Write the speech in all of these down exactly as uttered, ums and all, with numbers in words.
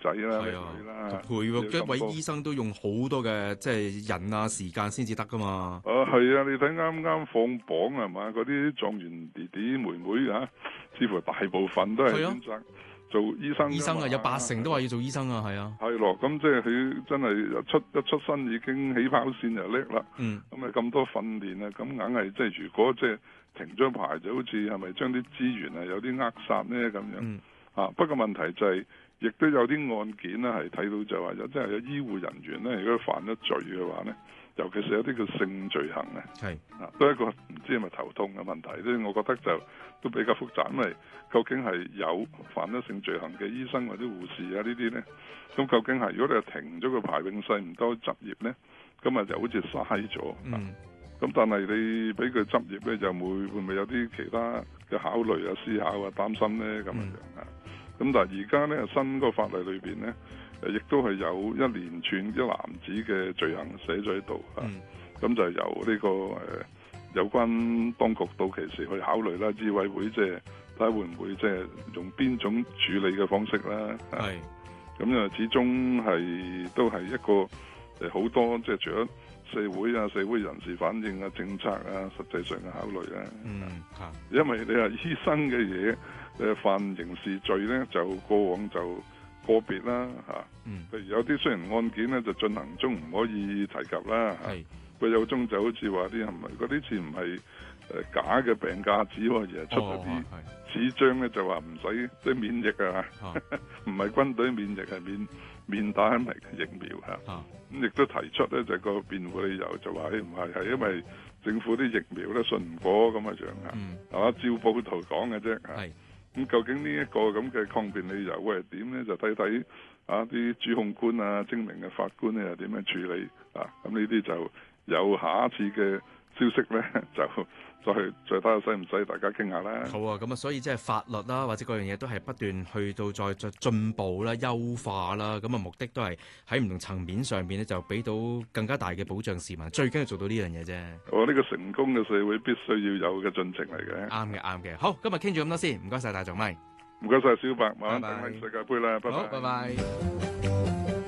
仔啦、 係啊女啦， 培育一位醫生都用好多嘅即係人啊時間先至得噶嘛。 啊係啊，你睇啱啱放榜係嘛？嗰啲狀元弟弟妹妹啊，似乎大部分都係選擇做醫生。 醫生啊，有八成都話要做醫生啊，係啊。 係咯，咁即係佢真係一出一出身已經起跑線就叻啦。 嗯。 咁啊咁多訓練啊，咁硬係即係如果即係停咗牌，就好似係咪將啲資源啊有啲扼殺呢？咁樣？ 嗯。 啊，不過問題就係、是，亦都有啲案件咧係睇到就話有即係有醫護人員咧，如果犯咗罪嘅話咧，尤其是有啲叫性罪行咧， 係啊，都係一個唔知係咪頭痛嘅問題。所以我覺得就都比較複雜，因為究竟係有犯咗性罪行嘅醫生或者護士啊呢啲咧，咁究竟係如果你係停咗個牌永世唔多執業咧，咁啊就好似嘥咗。 嗯。 咁但係你俾佢執業咧，就會會唔會有啲其他嘅考慮啊、思考啊、擔心咧咁樣啊？咁、嗯、但係而家咧新個法例裏邊咧，誒亦都係有一連串一籃子嘅罪行寫咗喺度啊。咁、嗯、就由呢、這個誒、呃、有關當局到期時去考慮啦，醫委會即係睇下會唔會即係用邊種處理嘅方式啦。係。咁啊，始終係都係一個誒好多即係除咗社會啊、社會人士反應啊、政策啊、實際上嘅考慮啊。 嗯，嚇。 因為你話醫生嘅嘢，誒犯刑事罪咧，就過往就個別啦嚇。嗯。譬如有啲雖然案件咧就進行中，唔可以提及啦嚇。係。佢有宗就好似話啲係咪嗰啲似唔係誒假嘅病假紙喎，而係出咗啲紙張咧就話唔使即係免疫啊，唔係軍隊免疫係免免打係疫苗嚇。咁、啊、亦都提出咧就個辯護理由就話誒唔係係因為政府啲疫苗咧信唔過咁嘅樣啊，係、嗯、嘛？照報道講嘅啫。係。咁究竟呢一個咁嘅抗辯理由會係點咧？就睇睇啊啲主控官啊、精明嘅法官咧又點樣處理啊？咁呢啲就有下一次嘅消息咧，就再再睇下使唔使大家傾下啦。 好啊，咁啊，所以即係法律啦，或者各樣嘢都係不斷去到再再進步啦、優化啦，咁啊目的都係喺唔同層面上邊咧，就俾到更加大嘅保障市民。最緊要做到呢樣嘢啫。 我呢個成功嘅社會必須要有嘅進程嚟嘅。 啱嘅，啱嘅。好，今日傾住咁多先，唔該晒大總咪， 唔該晒小白，晚拜拜。 世界盃啦，拜拜。 好，拜拜。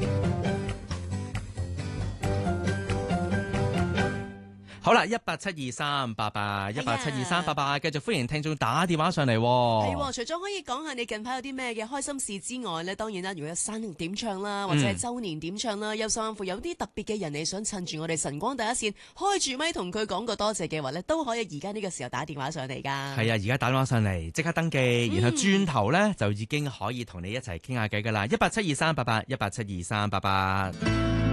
好啦，一八七二三八八，一八七二三八八，繼續歡迎聽眾打電話上嚟。 係，除咗可以講下你近排有啲咩嘅開心事之外咧，當然啦，如果有生日點唱啦，或者係周年點唱啦，又甚至乎有啲特別嘅人你想趁住我哋晨光第一線開住咪同佢講個多謝嘅話咧，都可以而家呢個時候打電話上嚟噶。係啊，而家打電話上嚟即刻登記，嗯、然後轉頭咧就已經可以同你一齊傾下偈噶啦。一八七二三八八，一八七二三八八。